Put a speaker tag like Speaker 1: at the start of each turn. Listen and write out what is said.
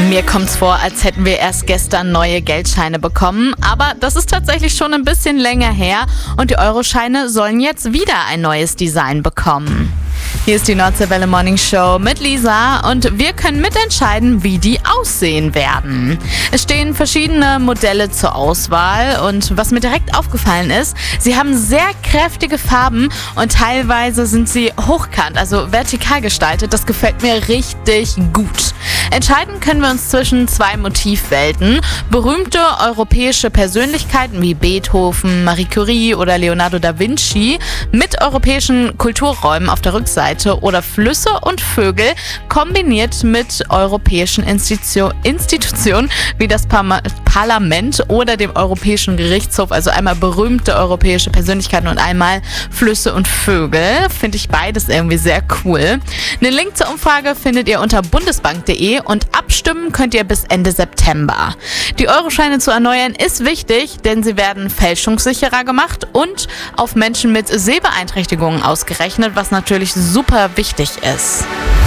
Speaker 1: Mir kommt's vor, als hätten wir erst gestern neue Geldscheine bekommen, aber das ist tatsächlich schon ein bisschen länger her und die Euroscheine sollen jetzt wieder ein neues Design bekommen. Hier ist die Nordseewelle Morning Show mit Lisa und wir können mitentscheiden, wie die aussehen werden. Es stehen verschiedene Modelle zur Auswahl und was mir direkt aufgefallen ist, sie haben sehr kräftige Farben und teilweise sind sie hochkant, also vertikal gestaltet. Das gefällt mir richtig gut. Entscheiden können wir uns zwischen zwei Motivwelten. Berühmte europäische Persönlichkeiten wie Beethoven, Marie Curie oder Leonardo da Vinci mit europäischen Kulturräumen auf der Rückseite oder Flüsse und Vögel kombiniert mit europäischen Institutionen wie das Parlament oder dem Europäischen Gerichtshof. Also einmal berühmte europäische Persönlichkeiten und einmal Flüsse und Vögel. Finde ich beides irgendwie sehr cool. Den Link zur Umfrage findet ihr unter bundesbank.de und abstimmen könnt ihr bis Ende September. Die Euroscheine zu erneuern ist wichtig, denn sie werden fälschungssicherer gemacht und auf Menschen mit Sehbeeinträchtigungen ausgerechnet, was natürlich super wichtig ist.